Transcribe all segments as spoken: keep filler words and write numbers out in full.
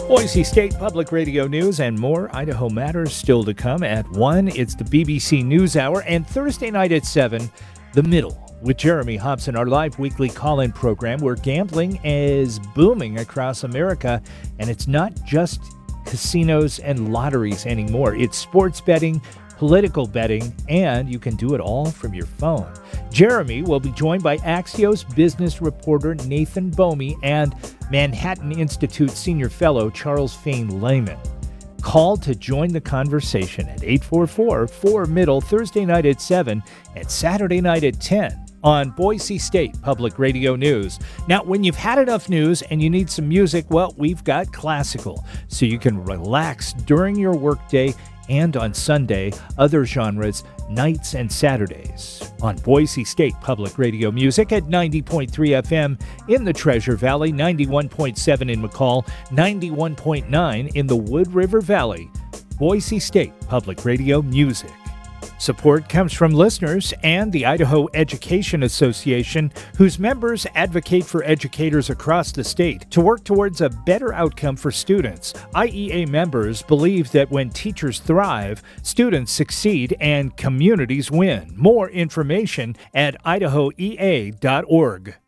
Boise State Public Radio News and more Idaho Matters still to come at one. It's the B B C News Hour, and Thursday night at seven, The Middle with Jeremy Hobson, our live weekly call-in program where gambling is booming across America, and it's not just casinos and lotteries anymore. It's sports betting, political betting, and you can do it all from your phone. Jeremy will be joined by Axios business reporter Nathan Bomey and Manhattan Institute senior fellow Charles Fain Lehman. Call to join the conversation at eight four four, four middle, Thursday night at seven and Saturday night at ten on Boise State Public Radio News. Now, when you've had enough news and you need some music, well, we've got classical, so you can relax during your workday and on Sunday, other genres, nights and Saturdays. On Boise State Public Radio Music at ninety point three F M in the Treasure Valley, ninety-one point seven in McCall, ninety-one point nine in the Wood River Valley. Boise State Public Radio Music. Support comes from listeners and the Idaho Education Association, whose members advocate for educators across the state to work towards a better outcome for students. I E A members believe that when teachers thrive, students succeed and communities win. More information at idaho e a dot org.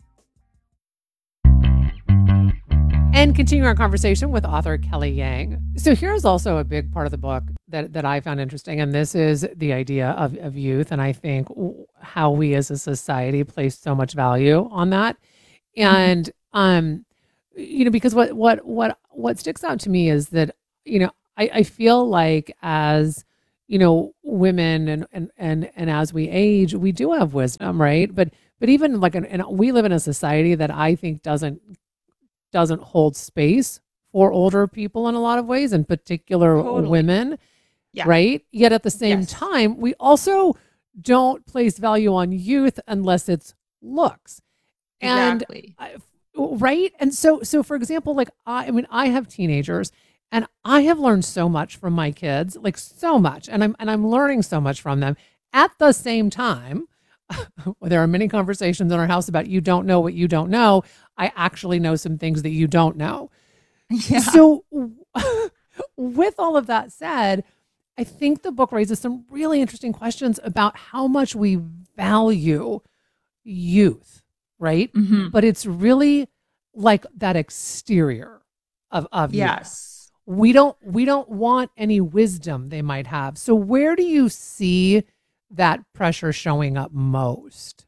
And continue our conversation with author Kelly Yang. So here's also a big part of the book that, that I found interesting, and this is the idea of, of youth, and I think how we as a society place so much value on that. And mm-hmm. um, you know, because what what what what sticks out to me is that, you know, I, I feel like as, you know, women and and and and as we age, we do have wisdom, right? But but even like, an, and we live in a society that I think doesn't doesn't hold space for older people in a lot of ways, in particular totally. women, yeah. right? Yet at the same yes. time, we also don't place value on youth unless it's looks. Exactly. And, right? And so, so for example, like I, I mean, I have teenagers, and I have learned so much from my kids, like so much, and I'm and I'm learning so much from them. At the same time, there are many conversations in our house about you don't know what you don't know. I actually know some things that you don't know. Yeah. So with all of that said, I think the book raises some really interesting questions about how much we value youth, right? Mm-hmm. But it's really like that exterior of, of yes. youth. We don't, we don't want any wisdom they might have. So where do you see that pressure showing up most?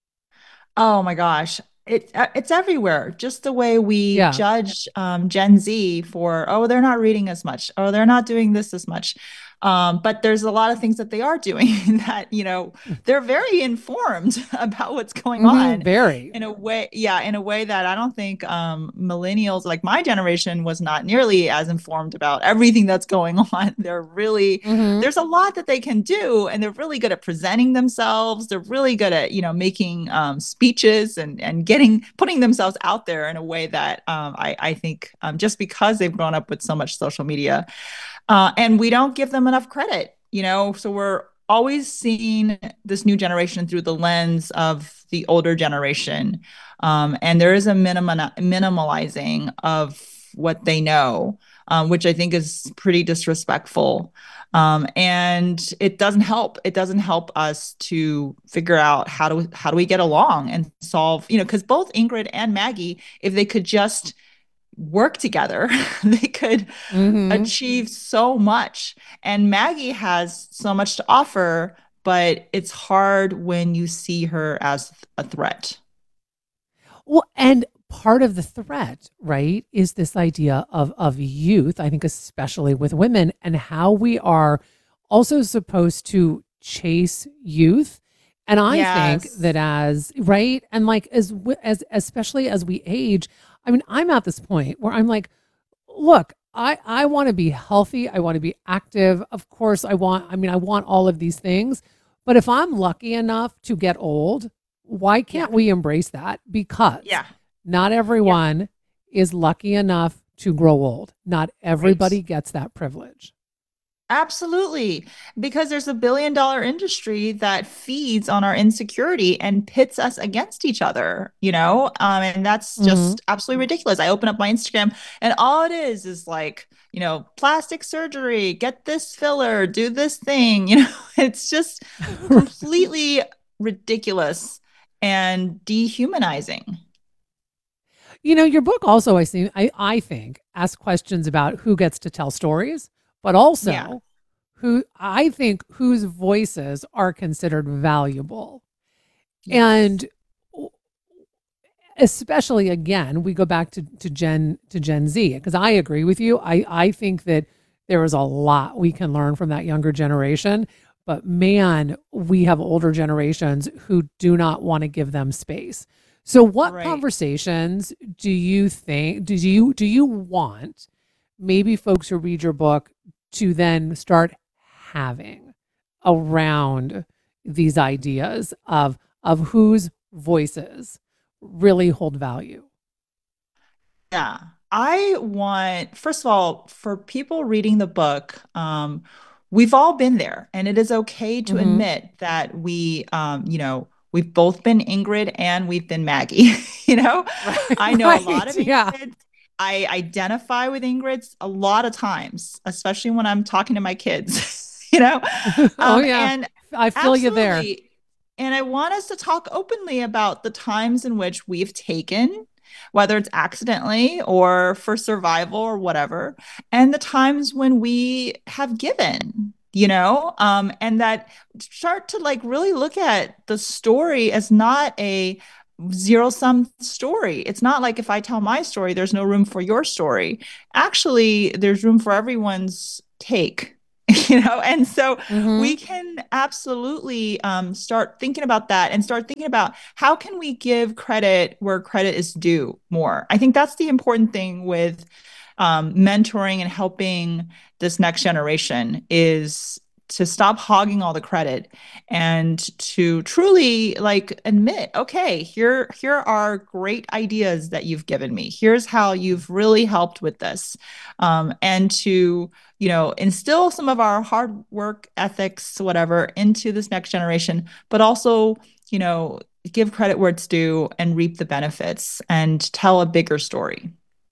Oh my gosh. It, it's everywhere. Just the way we yeah. judge um, Gen Z for, oh, they're not reading as much. Oh, they're not doing this as much. Um, but there's a lot of things that they are doing that, you know, they're very informed about what's going mm-hmm, on. Very. In a way, yeah, in a way that I don't think um, millennials, like my generation, was not nearly as informed about everything that's going on. They're really, mm-hmm. there's a lot that they can do, and they're really good at presenting themselves. They're really good at, you know, making um, speeches and, and getting, putting themselves out there in a way that um, I, I think um, just because they've grown up with so much social media, Uh, and we don't give them enough credit, you know, so we're always seeing this new generation through the lens of the older generation. Um, and there is a minimum, minimalizing of what they know, um, which I think is pretty disrespectful. Um, and it doesn't help. It doesn't help us to figure out how do, how do we get along and solve, you know, because both Ingrid and Maggie, if they could just work together, they could mm-hmm. achieve so much. And Maggie has so much to offer, but it's hard when you see her as a threat. Well, and part of the threat, right, is this idea of, of youth, I think especially with women, and how we are also supposed to chase youth. And I yes. think that as, right, and like as, as, especially as we age, I mean, I'm at this point where I'm like, look, I, I want to be healthy. I want to be active. Of course, I want, I mean, I want all of these things. But if I'm lucky enough to get old, why can't yeah. we embrace that? Because yeah. not everyone yeah. is lucky enough to grow old. Not everybody right. gets that privilege. Absolutely. Because there's a billion dollar industry that feeds on our insecurity and pits us against each other, you know? Um, and that's Hmm. just absolutely ridiculous. I open up my Instagram and all it is is like, you know, plastic surgery, get this filler, do this thing, you know, it's just completely ridiculous and dehumanizing. You know, your book also, I see, I, I think, asks questions about who gets to tell stories, but Yeah. also who I think whose voices are considered valuable. Yes. And especially again, we go back to, to Gen to Gen Z, because I agree with you. I, I think that there is a lot we can learn from that younger generation. But man, we have older generations who do not want to give them space. So what Right. conversations do you think do you do you want maybe folks who read your book to then start having around these ideas of of whose voices really hold value? Yeah. I want, first of all, for people reading the book, um, we've all been there, and it is okay to Hmm. admit that we, um, you know, we've both been Ingrid and we've been Maggie. You know, Right, I know a lot right. of Yeah. Ingrids. I identify with Ingrids a lot of times, especially when I'm talking to my kids, you know, Oh um, yeah. and I feel you there. absolutely. And I want us to talk openly about the times in which we've taken, whether it's accidentally or for survival or whatever, and the times when we have given, you know, um, and that start to like really look at the story as not a zero sum story. It's not like if I tell my story, there's no room for your story. Actually, there's room for everyone's take. You know, and so we Hmm. can absolutely um, start thinking about that and start thinking about how can we give credit where credit is due more. I think that's the important thing with um, mentoring and helping this next generation is to stop hogging all the credit and to truly like admit, okay, here here are great ideas that you've given me, here's how you've really helped with this, um, and to, you know, instill some of our hard work ethics, whatever, into this next generation, but also, you know, give credit where it's due and reap the benefits and tell a bigger story.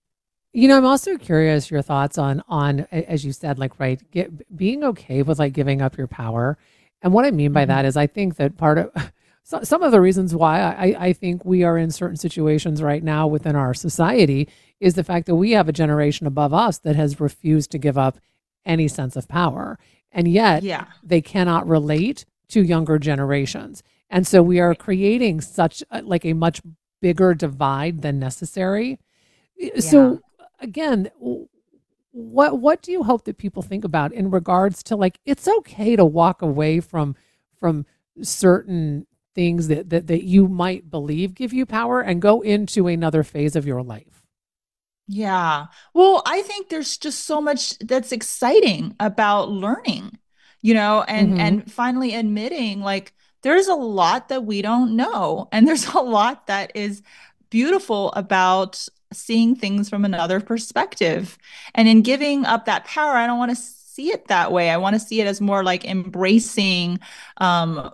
You know, I'm also curious your thoughts on on a- as you said, like right, get, being okay with like giving up your power. And what I mean by that Mhm. is, I think that part of so, some of the reasons why I, I think we are in certain situations right now within our society is the fact that we have a generation above us that has refused to give up any sense of power, and yet Yeah. they cannot relate to younger generations, and so we are Right. creating such a, like a much bigger divide than necessary. Yeah. So again, what what do you hope that people think about in regards to like it's okay to walk away from from certain things that that, that you might believe give you power and go into another phase of your life? Yeah. Well, I think there's just so much that's exciting about learning, you know, and Mm-hmm. and finally admitting like there's a lot that we don't know and there's a lot that is beautiful about seeing things from another perspective. And in giving up that power, I don't want to see it that way. I want to see it as more like embracing um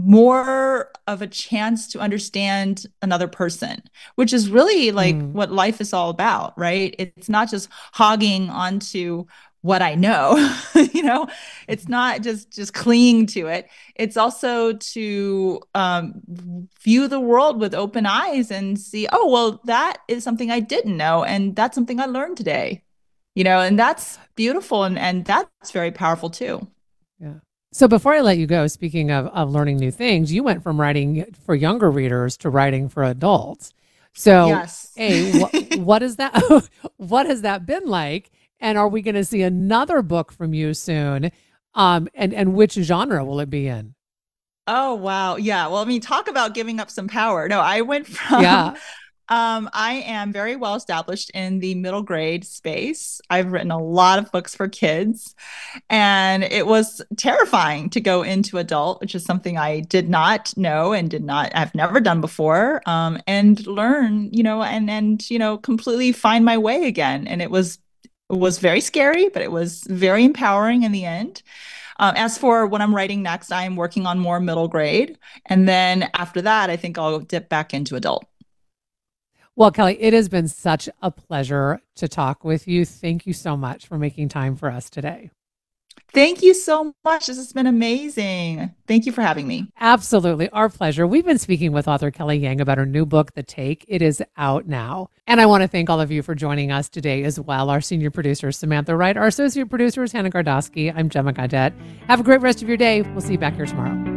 more of a chance to understand another person, which is really like Mm. what life is all about, right? It's not just hogging onto what I know, you know, it's not just just clinging to it. It's also to um, view the world with open eyes and see, oh, well, that is something I didn't know, and that's something I learned today, you know, and that's beautiful, and and that's very powerful too. Yeah. So before I let you go, speaking of, of learning new things, you went from writing for younger readers to writing for adults. So, Yes. A, what what is that what has that been like? And are we going to see another book from you soon? Um, and and which genre will it be in? Oh, wow. Yeah. Well, I mean, talk about giving up some power. No, I went from, Yeah. um, I am very well established in the middle grade space. I've written a lot of books for kids, and it was terrifying to go into adult, which is something I did not know and did not, I've never done before, um, and learn, you know, and, and, you know, completely find my way again. And it was was very scary, but it was very empowering in the end. Um, as for what I'm writing next, I am working on more middle grade. And then after that, I think I'll dip back into adult. Well, Kelly, it has been such a pleasure to talk with you. Thank you so much for making time for us today. Thank you so much. This has been amazing. Thank you for having me. Absolutely. Our pleasure. We've been speaking with author Kelly Yang about her new book, The Take. It is out now. And I want to thank all of you for joining us today as well. Our senior producer, Samantha Wright. Our associate producer is Hannah Gardowski. I'm Gemma Gaudette. Have a great rest of your day. We'll see you back here tomorrow.